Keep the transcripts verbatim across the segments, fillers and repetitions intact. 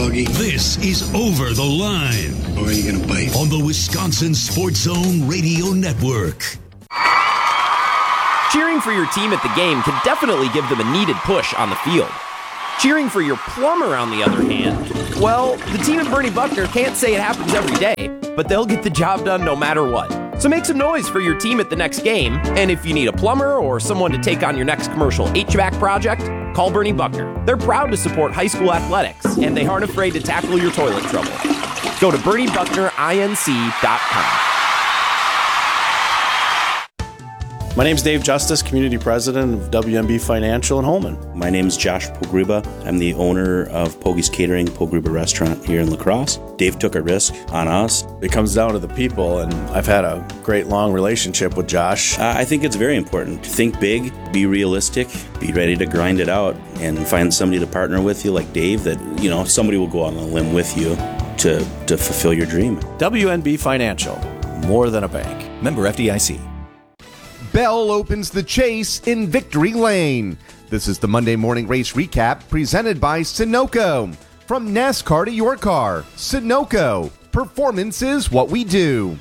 doggy. This is Over the Line. Or are you going to bite? On the Wisconsin Sports Zone Radio Network. Cheering for your team at the game can definitely give them a needed push on the field. Cheering for your plumber, on the other hand, well, the team at Bernie Buckner can't say it happens every day, but they'll get the job done no matter what. So make some noise for your team at the next game, and if you need a plumber or someone to take on your next commercial H V A C project, call Bernie Buckner. They're proud to support high school athletics, and they aren't afraid to tackle your toilet trouble. Go to bernie buckner inc dot com. My name's Dave Justice, Community President of W M B Financial in Holmen. My name's Josh Pogruba. I'm the owner of Pogie's Catering, Pogruba Restaurant here in La Crosse. Dave took a risk on us. It comes down to the people, and I've had a great long relationship with Josh. Uh, I think it's very important. Think big, be realistic, be ready to grind it out, and find somebody to partner with you like Dave that, you know, somebody will go out on a limb with you to, to fulfill your dream. W M B Financial, more than a bank. Member F D I C. Bell opens the chase in Victory Lane. This is the Monday Morning Race Recap presented by Sunoco. From NASCAR to your car, Sunoco. Performance is what we do.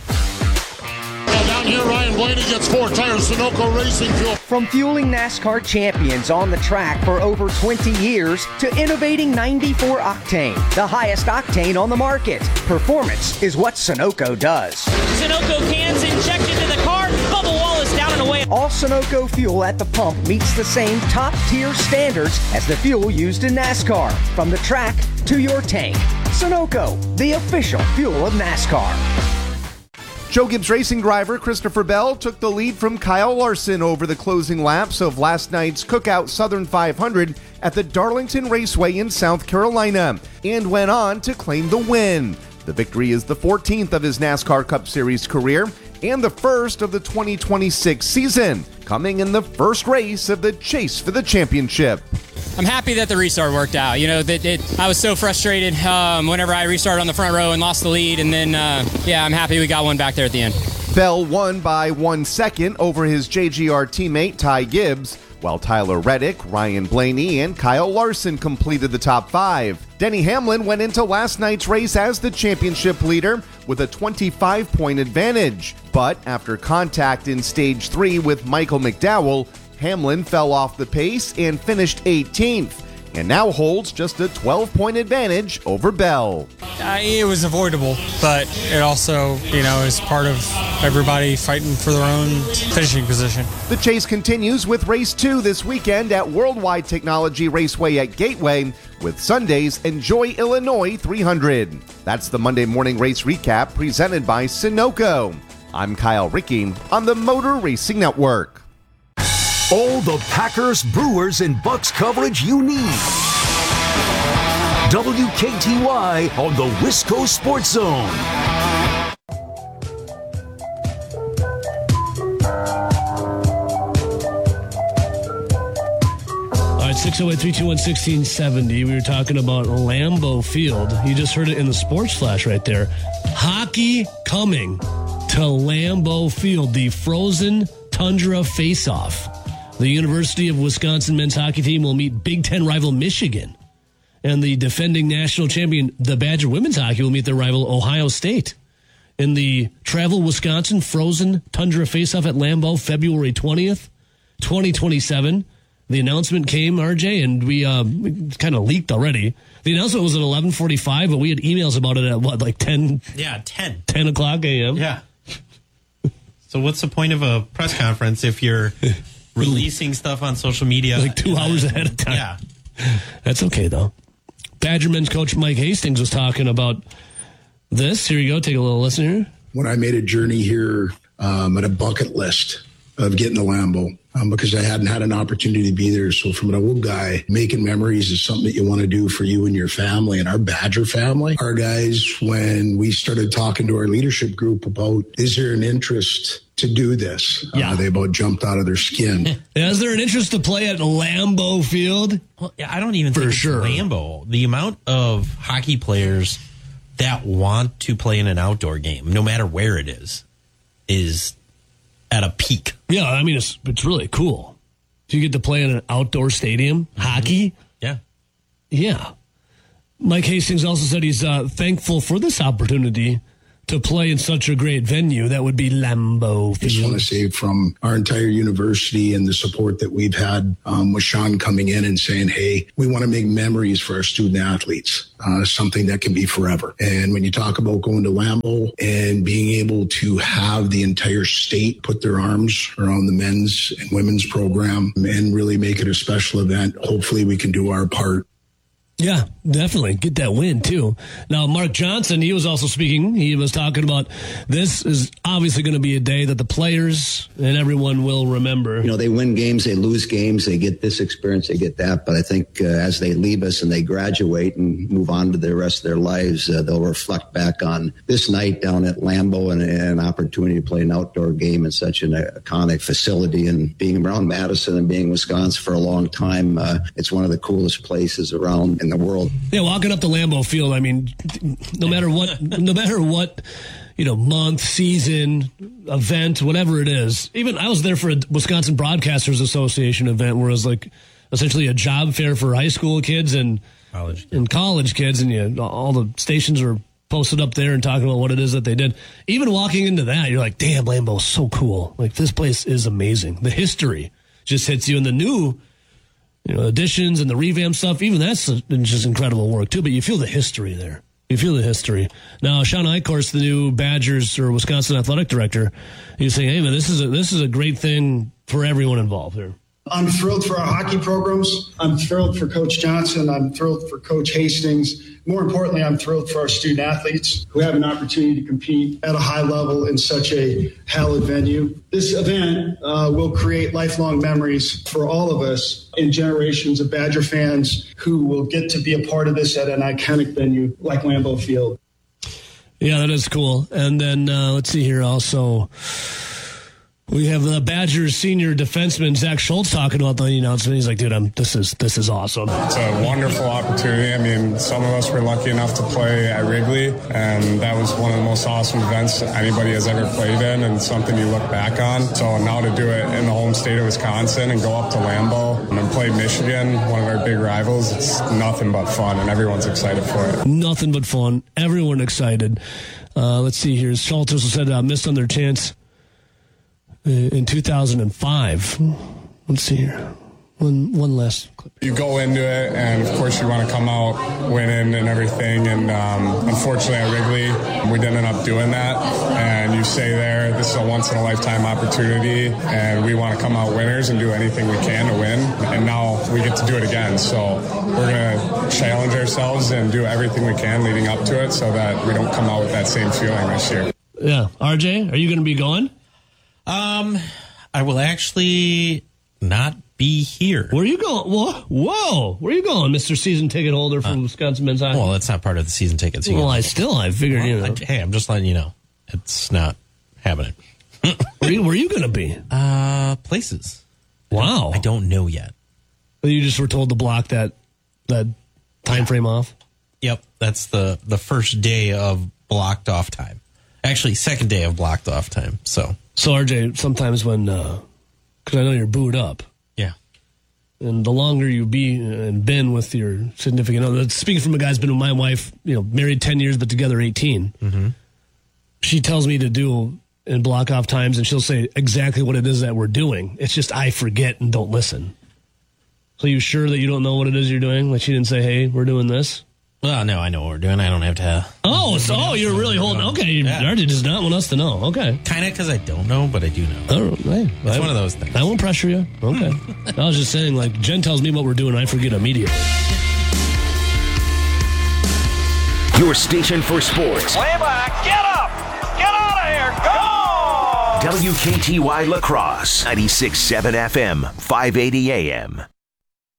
Now down here, Ryan Blaney gets four tires, Sunoco Racing Fuel. From fueling NASCAR champions on the track for over twenty years to innovating ninety-four octane, the highest octane on the market. Performance is what Sunoco does. Sunoco cans injected into the car, bubble wall is down and away. All Sunoco fuel at the pump meets the same top-tier standards as the fuel used in NASCAR. From the track to your tank. Sunoco, the official fuel of NASCAR. Joe Gibbs Racing driver Christopher Bell took the lead from Kyle Larson over the closing laps of last night's Cookout Southern five hundred at the Darlington Raceway in South Carolina and went on to claim the win. The victory is the fourteenth of his NASCAR Cup Series career and the first of the twenty twenty-six season, coming in the first race of the chase for the championship. I'm happy that the restart worked out. You know, that it, I was so frustrated um, whenever I restarted on the front row and lost the lead, and then, uh, yeah, I'm happy we got one back there at the end. Bell won by one second over his J G R teammate Ty Gibbs, while Tyler Reddick, Ryan Blaney, and Kyle Larson completed the top five. Denny Hamlin went into last night's race as the championship leader with a twenty-five point advantage. But after contact in stage three with Michael McDowell, Hamlin fell off the pace and finished eighteenth, and now holds just a twelve point advantage over Bell. Uh, it was avoidable, but it also, you know, is part of everybody fighting for their own finishing position. The chase continues with race two this weekend at Worldwide Technology Raceway at Gateway with Sunday's Enjoy Illinois three hundred. That's the Monday Morning Race Recap presented by Sunoco. I'm Kyle Ricky on the Motor Racing Network. All the Packers, Brewers, and Bucks coverage you need. W K T Y on the Wisco Sports Zone. All right, six oh eight, three two one, one six seven oh. We were talking about Lambeau Field. You just heard it in the sports flash right there. Hockey coming to Lambeau Field, the frozen tundra face-off. The University of Wisconsin men's hockey team will meet Big Ten rival Michigan. And the defending national champion, the Badger women's hockey, will meet their rival Ohio State. In the Travel Wisconsin Frozen Tundra Face-Off at Lambeau, February twentieth, twenty twenty-seven. The announcement came, R J, and we, uh, we kind of leaked already. The announcement was at eleven forty-five, but we had emails about it at, what, like ten? Yeah, ten. ten o'clock a.m.? Yeah. So what's the point of a press conference if you're releasing stuff on social media? Like two hours ahead of time. Yeah. That's okay, though. Badger men's coach Mike Hastings was talking about this. Here you go. Take a little listen here. When I made a journey here, um, at a bucket list of getting to Lambeau, um, because I hadn't had an opportunity to be there. So from an old guy, making memories is something that you want to do for you and your family. And our Badger family, our guys, when we started talking to our leadership group about, is there an interest to do this? Yeah. Uh, they about jumped out of their skin. Yeah, is there an interest to play at Lambeau Field? Well, yeah, I don't even For think sure. it's Lambeau. The amount of hockey players that want to play in an outdoor game, no matter where it is, is at a peak. Yeah, I mean, it's it's really cool. If you get to play in an outdoor stadium, mm-hmm. hockey. Yeah. Yeah. Mike Hastings also said he's uh, thankful for this opportunity to play in such a great venue. That would be Lambeau I just Field. want to say from our entire university and the support that we've had um, with Sean coming in and saying, hey, we want to make memories for our student athletes, uh, something that can be forever. And when you talk about going to Lambeau and being able to have the entire state put their arms around the men's and women's program and really make it a special event, hopefully we can do our part. Yeah, definitely. Get that win, too. Now, Mark Johnson, he was also speaking. He was talking about this is obviously going to be a day that the players and everyone will remember. You know, they win games, they lose games, they get this experience, they get that. But I think uh, as they leave us and they graduate and move on to the rest of their lives, uh, they'll reflect back on this night down at Lambeau and, and an opportunity to play an outdoor game in such an iconic facility. And being around Madison and being in Wisconsin for a long time, uh, it's one of the coolest places around in the world. Yeah, walking up to Lambeau Field, I mean, no matter what, no matter what, you know, month, season, event, whatever it is. Even I was there for a Wisconsin Broadcasters Association event where it was like essentially a job fair for high school kids and college and college kids, and you, all the stations are posted up there and talking about what it is that they did. Even walking into that, you're like, damn, Lambeau's so cool. Like, this place is amazing. The history just hits you, and the new, you know, additions and the revamp stuff, even that's just incredible work too, but you feel the history there. You feel the history. Now, Sean Eichhorst, the new Badgers or Wisconsin athletic director, he's saying, hey man, this is a, this is a great thing for everyone involved here. I'm thrilled for our hockey programs. I'm thrilled for Coach Johnson. I'm thrilled for Coach Hastings. More importantly, I'm thrilled for our student athletes who have an opportunity to compete at a high level in such a hallowed venue. This event uh, will create lifelong memories for all of us and generations of Badger fans who will get to be a part of this at an iconic venue like Lambeau Field. Yeah, that is cool. And then uh, let's see here also. We have the Badgers senior defenseman Zach Schultz talking about the announcement. He's like, dude, I'm, this is this is awesome. It's a wonderful opportunity. I mean, some of us were lucky enough to play at Wrigley, and that was one of the most awesome events anybody has ever played in and something you look back on. So now to do it in the home state of Wisconsin and go up to Lambeau and play Michigan, one of our big rivals, it's nothing but fun, and everyone's excited for it. Nothing but fun. Everyone excited. Uh, let's see here. Schultz also said uh, missed on their chance in two thousand five. Let's see here. One one last clip. You go into it, and of course you want to come out winning and everything. And um, unfortunately at Wrigley, we didn't end up doing that. And you stay there. This is a once-in-a-lifetime opportunity, and we want to come out winners and do anything we can to win. And now we get to do it again. So we're going to challenge ourselves and do everything we can leading up to it so that we don't come out with that same feeling this year. Yeah. R J, are you going to be going? Um, I will actually not be here. Where are you going? Whoa, whoa. Where are you going, Mister Season Ticket Holder from uh, Wisconsin Men's Hockey? Well, that's not part of the season tickets. Well, I still, I figured, well, you know. I, hey, I'm just letting you know. It's not happening. Where are you, you going to be? Uh, places. Wow. I don't know yet. You just were told to block that that time yeah. frame off? Yep. That's the, the first day of blocked off time. Actually, second day of blocked off time, so... So, R J, sometimes when, because uh, I know you're booed up. Yeah. And the longer you be and been with your significant other, speaking from a guy who's been with my wife, you know, married ten years, but together eighteen, mm-hmm. she tells me to do and block off times, and she'll say exactly what it is that we're doing. It's just I forget and don't listen. So you sure that you don't know what it is you're doing? Like she didn't say, hey, we're doing this? Well, no, I know what we're doing. I don't have to. Oh, so oh, you're really holding. Okay, yeah. R J does not want us to know. Okay, kind of because I don't know, but I do know. Oh, hey, it's I, one of those things. I won't pressure you. Okay, I was just saying, like Jen tells me what we're doing, I forget immediately. Your station for sports. Way back, get up, get out of here, go! W K T Y La Crosse, ninety-six point seven F M, five eighty A M.